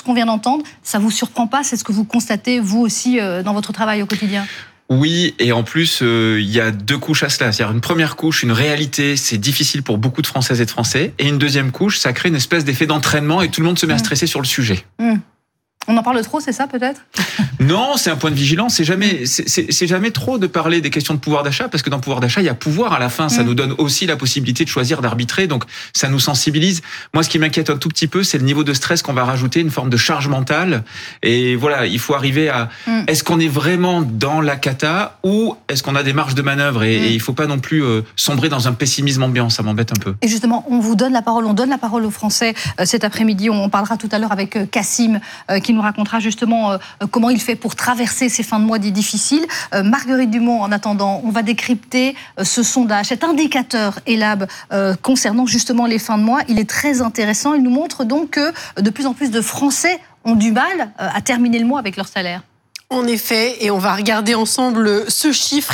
qu'on vient d'entendre, ça vous surprend pas? C'est ce que vous constatez, vous aussi, dans votre travail au quotidien? Oui, et en plus, il y a deux couches à cela. C'est-à-dire une première couche, une réalité, c'est difficile pour beaucoup de Françaises et de Français. Et une deuxième couche, ça crée une espèce d'effet d'entraînement et tout le monde se met à stresser sur le sujet. On en parle trop, c'est ça peut-être? Non, c'est un point de vigilance. C'est jamais trop de parler des questions de pouvoir d'achat, parce que dans le pouvoir d'achat, il y a pouvoir à la fin. Ça nous donne aussi la possibilité de choisir, d'arbitrer. Donc, ça nous sensibilise. Moi, ce qui m'inquiète un tout petit peu, c'est le niveau de stress qu'on va rajouter, une forme de charge mentale. Et voilà, il faut arriver à, est-ce qu'on est vraiment dans la cata ou est-ce qu'on a des marges de manœuvre? Et il faut pas non plus sombrer dans un pessimisme ambiant. Ça m'embête un peu. Et justement, on donne la parole aux Français cet après-midi. On parlera tout à l'heure avec Cassim, qui nous racontera justement comment il fait pour traverser ces fins de mois difficiles. Marguerite Dumont, en attendant, on va décrypter ce sondage, cet indicateur ELAB concernant justement les fins de mois. Il est très intéressant. Il nous montre donc que de plus en plus de Français ont du mal à terminer le mois avec leur salaire. En effet, et on va regarder ensemble ce chiffre,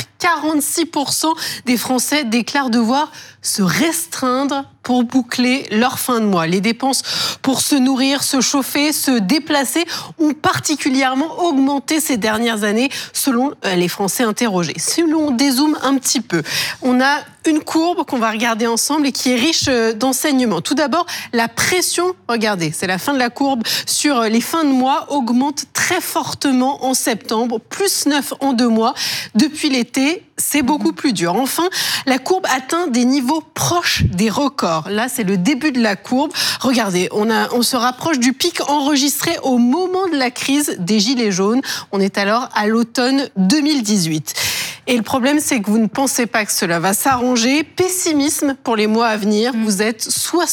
46% des Français déclarent devoir se restreindre pour boucler leur fin de mois. Les dépenses pour se nourrir, se chauffer, se déplacer ont particulièrement augmenté ces dernières années selon les Français interrogés. Si l'on dézoome un petit peu, on a une courbe qu'on va regarder ensemble et qui est riche d'enseignements. Tout d'abord, la pression, regardez, c'est la fin de la courbe, sur les fins de mois augmente très fortement en septembre, plus 9 en 2 mois. Depuis l'été, c'est beaucoup plus dur. Enfin, la courbe atteint des niveaux proches des records. Là, c'est le début de la courbe. Regardez, on se rapproche du pic enregistré au moment de la crise des Gilets jaunes. On est alors à l'automne 2018. Et le problème, c'est que vous ne pensez pas que cela va s'arranger. Pessimisme pour les mois à venir. Vous êtes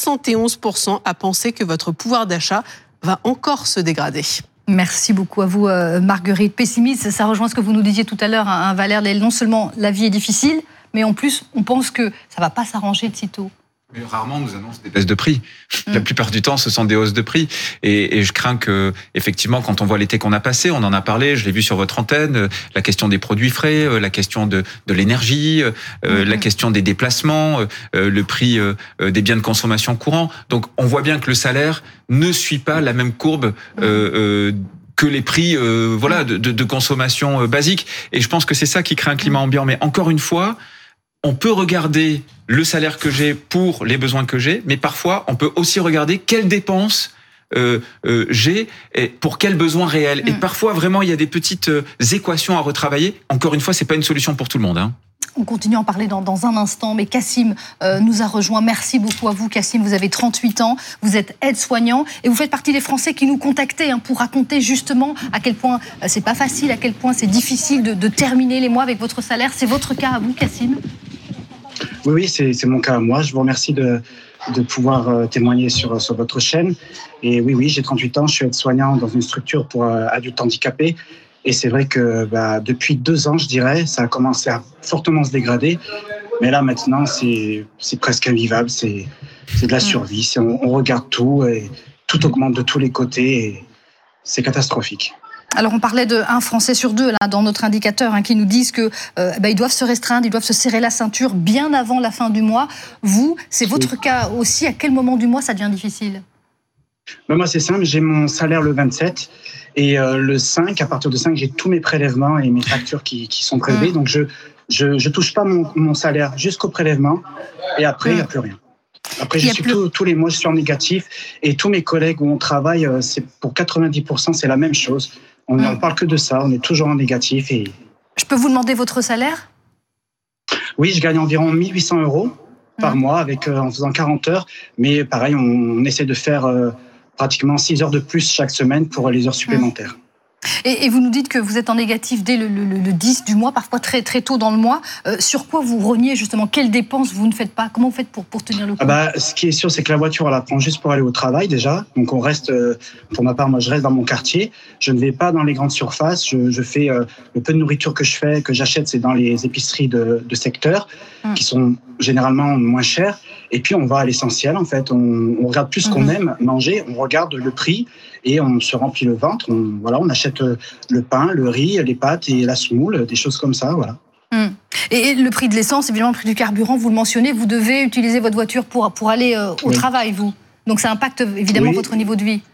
71% à penser que votre pouvoir d'achat va encore se dégrader. Merci beaucoup à vous, Marguerite. Pessimiste, ça rejoint ce que vous nous disiez tout à l'heure, hein, Valère. Non seulement la vie est difficile, mais en plus, on pense que ça ne va pas s'arranger de sitôt. Mais rarement, on nous annonce des baisses de prix. La plupart du temps, ce sont des hausses de prix. Et je crains que, effectivement, quand on voit l'été qu'on a passé, on en a parlé, je l'ai vu sur votre antenne, la question des produits frais, la question de l'énergie, la question des déplacements, le prix des biens de consommation courants. Donc, on voit bien que le salaire ne suit pas la même courbe que les prix de consommation basique. Et je pense que c'est ça qui crée un climat ambiant. Mais encore une fois, on peut regarder le salaire que j'ai pour les besoins que j'ai, mais parfois, on peut aussi regarder quelles dépenses j'ai et pour quels besoins réels. Et parfois, vraiment, il y a des petites équations à retravailler. Encore une fois, c'est pas une solution pour tout le monde, hein. On continue à en parler dans un instant, mais Cassim nous a rejoint. Merci beaucoup à vous, Cassim. Vous avez 38 ans, vous êtes aide-soignant et vous faites partie des Français qui nous contactaient pour raconter justement à quel point c'est pas facile, à quel point c'est difficile de terminer les mois avec votre salaire. C'est votre cas à vous, Cassim? Oui, c'est mon cas à moi. Je vous remercie de pouvoir témoigner sur votre chaîne. Et oui, j'ai 38 ans, je suis aide-soignant dans une structure pour adultes handicapés. Et c'est vrai que depuis 2 ans, je dirais, ça a commencé à fortement se dégrader. Mais là, maintenant, c'est presque invivable. C'est de la survie. On regarde tout et tout augmente de tous les côtés. Et c'est catastrophique. Alors on parlait d'un Français sur 2 là, dans notre indicateur qui nous disent que ils doivent se restreindre, ils doivent se serrer la ceinture bien avant la fin du mois. Vous, c'est votre cas aussi. À quel moment du mois ça devient difficile? Moi, c'est simple. J'ai mon salaire le 27 et le 5, à partir de 5, j'ai tous mes prélèvements et mes factures qui sont prélevées. Donc je touche pas mon salaire jusqu'au prélèvement et après il n'y a plus rien. Après, tous les mois, je suis en négatif et tous mes collègues où on travaille, c'est pour 90%, c'est la même chose. On ne parle que de ça, on est toujours en négatif. Et... Je peux vous demander votre salaire? Oui, je gagne environ 1 800 € par mois en faisant 40 heures. Mais pareil, on essaie de faire pratiquement 6 heures de plus chaque semaine pour les heures supplémentaires. Et vous nous dites que vous êtes en négatif dès le 10 du mois, parfois très, très tôt dans le mois. Sur quoi vous reniez justement? Quelles dépenses vous ne faites pas? Comment vous faites pour tenir le coup? Ce qui est sûr, c'est que la voiture, on la prend juste pour aller au travail déjà. Donc on reste, pour ma part, moi je reste dans mon quartier. Je ne vais pas dans les grandes surfaces. Je fais le peu de nourriture que j'achète, c'est dans les épiceries de secteur qui sont généralement moins chères. Et puis on va à l'essentiel en fait. On regarde plus ce qu'on aime manger. On regarde le prix et on se remplit le ventre. On achète le pain, le riz, les pâtes et la semoule, des choses comme ça, voilà. Et le prix de l'essence, évidemment, le prix du carburant, vous le mentionnez, vous devez utiliser votre voiture pour aller au travail, vous. Donc ça impacte évidemment votre niveau de vie.